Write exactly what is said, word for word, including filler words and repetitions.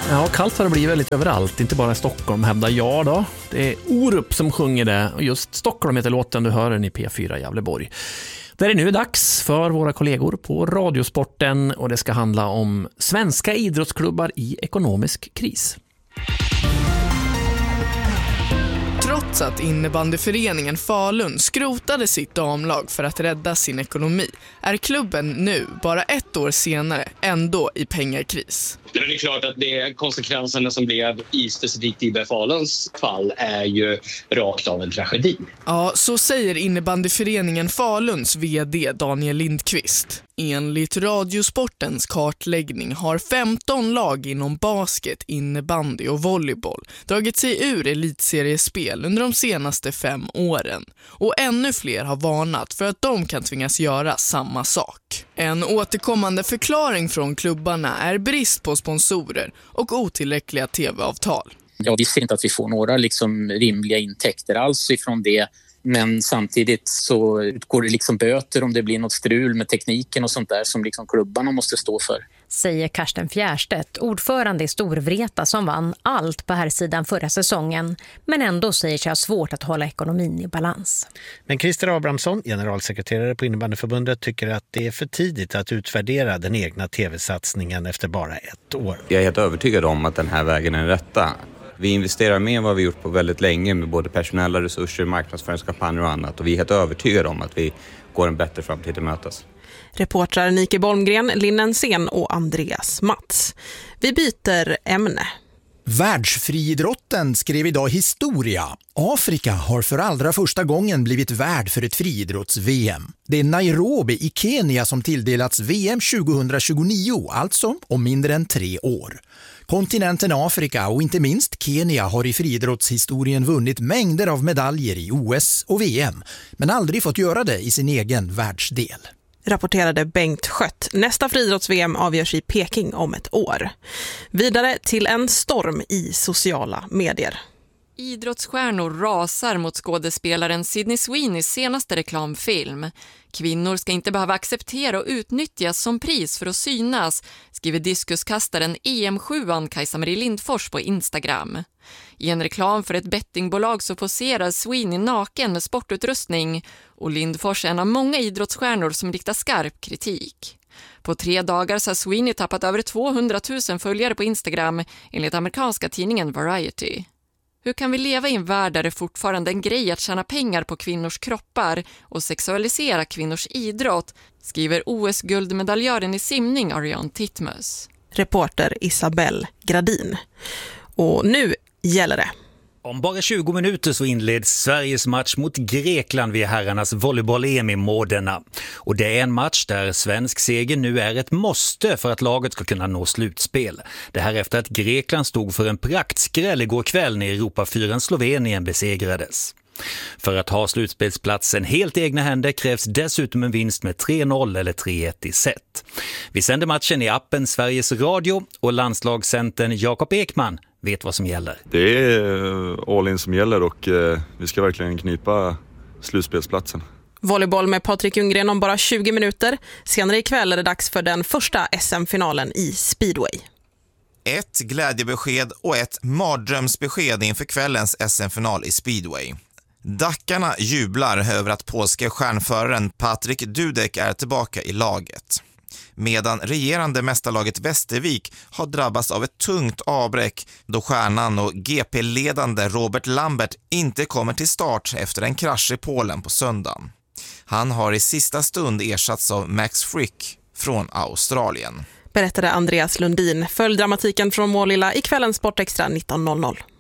Ja, kallt har det blivit väldigt överallt, inte bara i Stockholm, hävdar jag då. Det är Orup som sjunger det, och just Stockholm heter låten, du hör den i P fyra Gävleborg. Där är nu dags för våra kollegor på Radiosporten, och det ska handla om svenska idrottsklubbar i ekonomisk kris. Trots att innebandyföreningen Falun skrotade sitt damlag för att rädda sin ekonomi är klubben nu, bara ett år senare, ändå i pengakris. Det är klart att det konsekvenserna som blev i specifikt I B F Faluns fall är ju rakt av en tragedi. Ja, så säger innebandyföreningen Faluns vd Daniel Lindqvist. Enligt Radiosportens kartläggning har femton lag inom basket, innebandy och volleyboll dragit sig ur elitseriespel under de senaste fem åren. Och ännu fler har varnat för att de kan tvingas göra samma sak. En återkommande förklaring från klubbarna är brist på sponsorer och otillräckliga tv-avtal. Ja, vi ser inte att vi får några liksom rimliga intäkter alls ifrån det. Men samtidigt så utgår det liksom böter om det blir något strul med tekniken och sånt där som liksom klubbarna måste stå för. Säger Karsten Fjärstedt, ordförande i Storvreta som vann allt på här sidan förra säsongen, men ändå säger sig ha svårt att hålla ekonomin i balans. Men Christer Abrahamsson, generalsekreterare på Innebandyförbundet, tycker att det är för tidigt att utvärdera den egna tv-satsningen efter bara ett år. Jag är helt övertygad om att den här vägen är den rätta. Vi investerar mer än vad vi gjort på väldigt länge med både personella resurser, marknadsföringskampanjer och annat. Och vi är helt övertygade om att vi går en bättre framtid till mötes. Reportrar Nike Bolmgren, Linnen Sen och Andreas Mats. Vi byter ämne. Världsfriidrotten skrev idag historia. Afrika har för allra första gången blivit värd för ett friidrotts-V M. Det är Nairobi i Kenya som tilldelats V M tjugohundratjugonio, alltså om mindre än tre år. Kontinenten Afrika och inte minst Kenya har i friidrottshistorien vunnit mängder av medaljer i O S och V M, men aldrig fått göra det i sin egen världsdel. Rapporterade Bengt Skött. Nästa friidrotts-V M avgörs i Peking om ett år. Vidare till en storm i sociala medier. Idrottsstjärnor rasar mot skådespelaren Sydney Sweeneys senaste reklamfilm. Kvinnor ska inte behöva acceptera och utnyttjas som pris för att synas, skriver diskuskastaren E M sjuan Kajsa-Marie Lindfors på Instagram. I en reklam för ett bettingbolag så poserar Sweeney naken med sportutrustning, och Lindfors är en av många idrottsstjärnor som riktar skarp kritik. På tre dagar så har Sweeney tappat över tvåhundratusen följare på Instagram, enligt amerikanska tidningen Variety. Hur kan vi leva i en värld där det fortfarande är en grej att tjäna pengar på kvinnors kroppar och sexualisera kvinnors idrott, skriver O S-guldmedaljören i simning Ariane Titmus. Reporter Isabelle Gradin. Och nu gäller det. Om bara tjugo minuter så inleds Sveriges match mot Grekland vid herrarnas volleyboll-E M i Modena. Och det är en match där svensk seger nu är ett måste för att laget ska kunna nå slutspel. Det här efter att Grekland stod för en praktskräll igår kväll när Europa fyra Slovenien besegrades. För att ha slutspelsplatsen helt i egna händer krävs dessutom en vinst med tre noll eller tre ett i set. Vi sänder matchen i appen Sveriges Radio, och landslagscentern Jakob Ekman vet vad som gäller. Det är all in som gäller, och eh, vi ska verkligen knipa slutspelsplatsen. Volleyboll med Patrik Ljunggren om bara tjugo minuter. Senare ikväll är det dags för den första S M-finalen i speedway. Ett glädjebesked och ett mardrömsbesked inför kvällens S M-final i speedway. Dackarna jublar över att polska stjärnföraren Patrik Dudek är tillbaka i laget. Medan regerande mästarlaget Västervik har drabbats av ett tungt avbräck då stjärnan och G P-ledande Robert Lambert inte kommer till start efter en krasch i Polen på söndagen. Han har i sista stund ersatts av Max Frick från Australien. Berättade Andreas Lundin. Följ dramatiken från Målilla i kvällens Sportextra nitton noll noll.